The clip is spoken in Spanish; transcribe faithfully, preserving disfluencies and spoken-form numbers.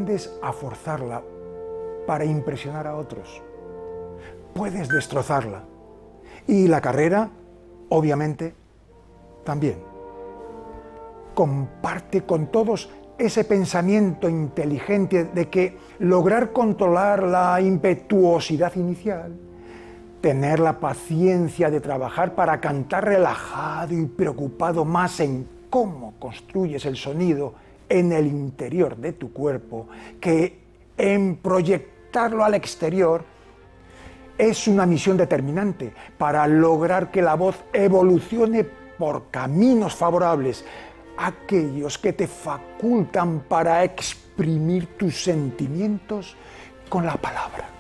tiendes a forzarla para impresionar a otros. Puedes destrozarla. Y la carrera, obviamente, también. Comparte con todos ese pensamiento inteligente de que lograr controlar la impetuosidad inicial, tener la paciencia de trabajar para cantar relajado y preocupado más en cómo construyes el sonido en el interior de tu cuerpo que en proyectarlo al exterior, es una misión determinante para lograr que la voz evolucione por caminos favorables, aquellos que te facultan para exprimir tus sentimientos con la palabra.